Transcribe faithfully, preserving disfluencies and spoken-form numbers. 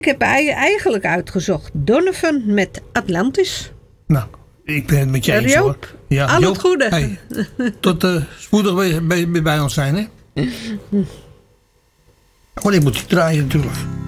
Ik heb eigenlijk uitgezocht Donovan met Atlantis. Nou, ik ben het met je eens, Joop, hoor. Ja, al Joop, het goede. Hey, tot uh, spoedig bij, bij, bij ons zijn, hè? Oh, ik moet die draaien natuurlijk.